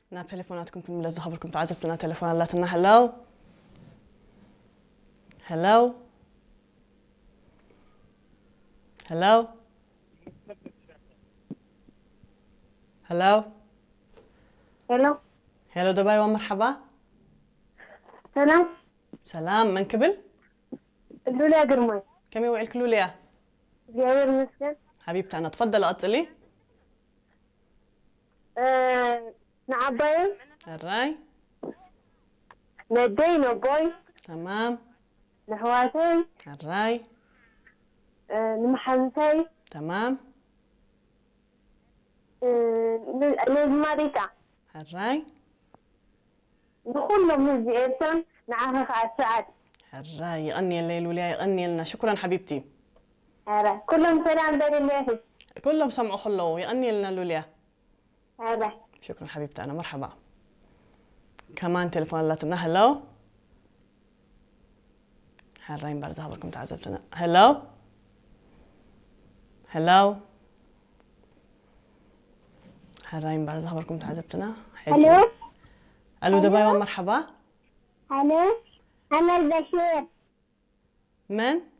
ناب تليفوناتكم كن ملزة خبركم تعزبتنا تليفوناتنا. هلو هلو هلو هلو هلو هلو دبي ومرحبا. سلام. سلام، من قبل؟ لوليا قرمي. كم يوعلك لوليا؟ جابر مسكن. حبيبتي أنا تفضل أطلي. نعباية. الراي. ندينا بوي. تمام. نحواتي. الراي. نمحنتي. تمام. نزماريكا. الراي. دخلنا من زيارتنا نعرف على الساعات. الراي يغني الليل ولا يغني لنا. شكرا حبيبتي. هذا كلهم سلام بين الله. كلهم سمعوا خلو يغني لنا لوليا. هذا شكرا حبيبتي أنا. مرحبا. كمان تليفون لاتنا. هلو هالراين برزة خبركم تعزبتنا. هلو هلو هالراين برزة خبركم تعزبتنا. الو. الو دبي ومرحبا. الو. انا البشير. من؟